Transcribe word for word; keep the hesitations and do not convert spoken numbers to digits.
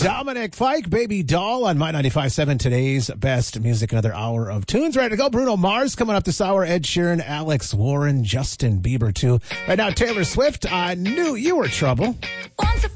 Dominic Fike, Baby Doll on My ninety-five point seven, today's best music. Another hour of tunes ready to go. Bruno Mars coming up this hour. Ed Sheeran, Alex Warren, Justin Bieber too. Right now, Taylor Swift. I knew you were trouble.